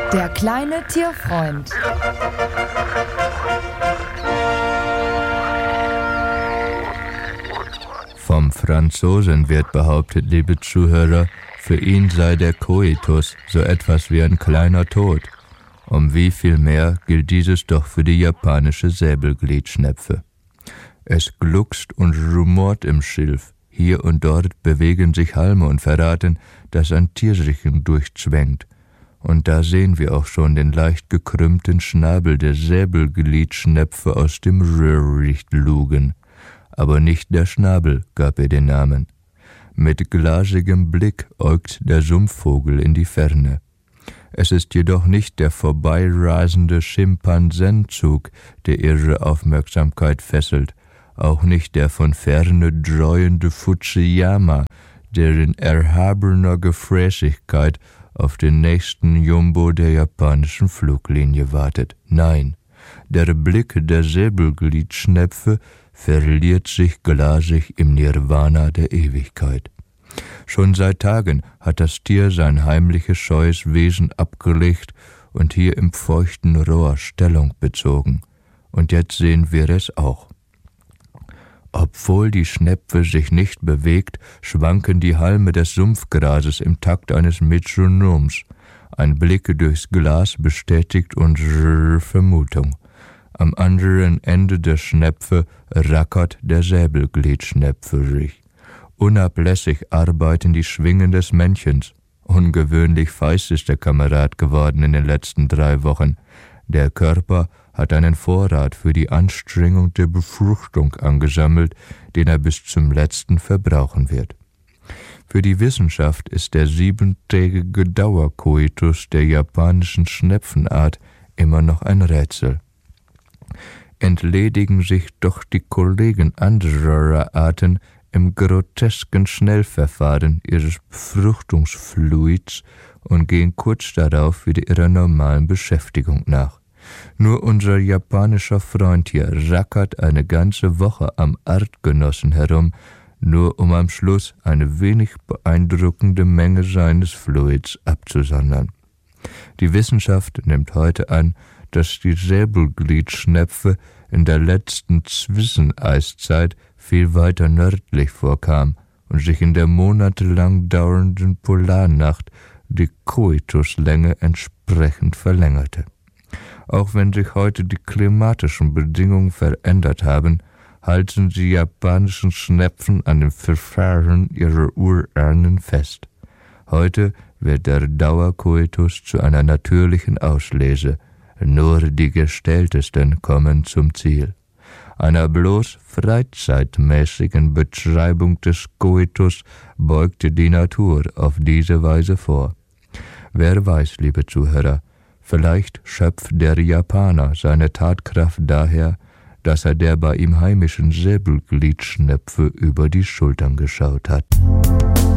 Der kleine Tierfreund. Vom Franzosen wird behauptet, liebe Zuhörer, für ihn sei der Koitus so etwas wie ein kleiner Tod. Um wie viel mehr gilt dieses doch für die japanische Säbelgliedschnepfe. Es gluckst und rumort im Schilf. Hier und dort bewegen sich Halme und verraten, dass ein Tier sich hindurchzwängt. Und da sehen wir auch schon den leicht gekrümmten Schnabel der Säbelgliedschnepfe aus dem Röhricht lugen. Aber nicht der Schnabel gab ihr den Namen. Mit glasigem Blick äugt der Sumpfvogel in die Ferne. Es ist jedoch nicht der vorbeirasende Schimpansenzug, der ihre Aufmerksamkeit fesselt, auch nicht der von ferne dreuende Fujiyama, der in erhabener Gefräßigkeit auf den nächsten Jumbo der japanischen Fluglinie wartet. Nein, der Blick der Säbelgliedschnepfe verliert sich glasig im Nirvana der Ewigkeit. Schon seit Tagen hat das Tier sein heimliches scheues Wesen abgelegt und hier im feuchten Rohr Stellung bezogen. Und jetzt sehen wir es auch. Obwohl die Schnepfe sich nicht bewegt, schwanken die Halme des Sumpfgrases im Takt eines Metronoms. Ein Blick durchs Glas bestätigt unsere Vermutung. Am anderen Ende der Schnepfe rackert der Säbelgliedschnepferich. Unablässig arbeiten die Schwingen des Männchens. Ungewöhnlich feist ist der Kamerad geworden in den letzten 3 Wochen. Der Körper hat einen Vorrat für die Anstrengung der Befruchtung angesammelt, den er bis zum letzten verbrauchen wird. Für die Wissenschaft ist der 7-tägige Dauerkoitus der japanischen Schnepfenart immer noch ein Rätsel. Entledigen sich doch die Kollegen anderer Arten im grotesken Schnellverfahren ihres Befruchtungsfluids und gehen kurz darauf wieder ihrer normalen Beschäftigung nach. Nur unser japanischer Freund hier rackert eine ganze Woche am Artgenossen herum, nur um am Schluss eine wenig beeindruckende Menge seines Fluids abzusondern. Die Wissenschaft nimmt heute an, dass die Säbelgliedschnepfe in der letzten Zwischeneiszeit viel weiter nördlich vorkam und sich in der monatelang dauernden Polarnacht die Koituslänge entsprechend verlängerte. Auch wenn sich heute die klimatischen Bedingungen verändert haben, halten die japanischen Schnepfen an dem Verfahren ihrer Urahnen fest. Heute wird der Dauerkoitus zu einer natürlichen Auslese. Nur die Gestelltesten kommen zum Ziel. Einer bloß freizeitmäßigen Betreibung des Koitus beugte die Natur auf diese Weise vor. Wer weiß, liebe Zuhörer, vielleicht schöpft der Japaner seine Tatkraft daher, dass er der bei ihm heimischen Säbelgliedschnepfe über die Schultern geschaut hat.